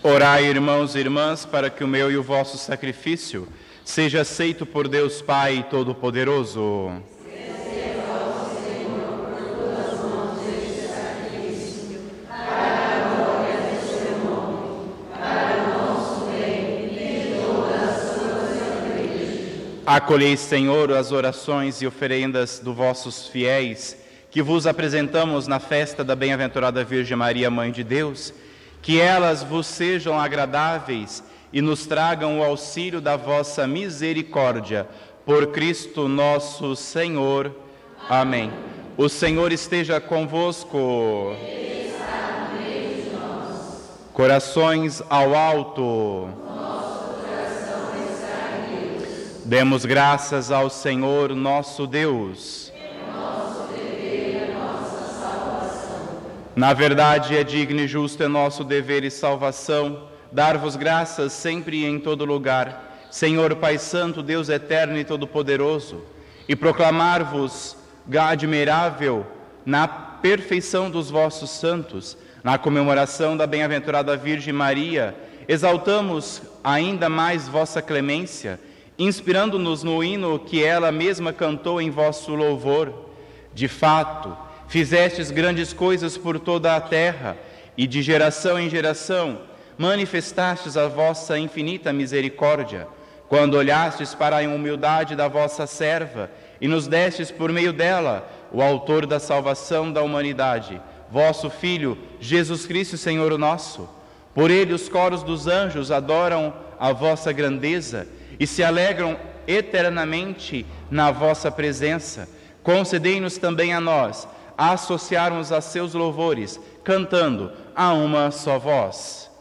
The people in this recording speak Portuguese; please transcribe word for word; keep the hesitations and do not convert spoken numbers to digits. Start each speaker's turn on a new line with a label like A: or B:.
A: Orai, irmãos e irmãs, para que o meu e o vosso sacrifício seja aceito por Deus Pai Todo-Poderoso. Acolhei, Senhor, as orações e oferendas dos vossos fiéis, que vos apresentamos na festa da bem-aventurada Virgem Maria, Mãe de Deus, que elas vos sejam agradáveis e nos tragam o auxílio da vossa misericórdia. Por Cristo nosso Senhor. Amém. O Senhor esteja convosco.
B: Ele está no meio de nós.
A: Corações ao alto. Demos graças ao Senhor nosso Deus.
B: É nosso dever e a nossa salvação.
A: Na verdade, é digno e justo, é nosso dever e salvação, dar-vos graças sempre e em todo lugar, Senhor Pai Santo, Deus eterno e todo-poderoso, e proclamar-vos admirável na perfeição dos vossos santos, na comemoração da bem-aventurada Virgem Maria, exaltamos ainda mais vossa clemência, inspirando-nos no hino que ela mesma cantou em vosso louvor. De fato, fizestes grandes coisas por toda a terra, e de geração em geração manifestastes a vossa infinita misericórdia, quando olhastes para a humildade da vossa serva e nos destes por meio dela o autor da salvação da humanidade, vosso Filho, Jesus Cristo, Senhor nosso. Por ele os coros dos anjos adoram a vossa grandeza e se alegram eternamente na vossa presença. Concedei-nos também a nós a associarmos a seus louvores, cantando a uma só voz.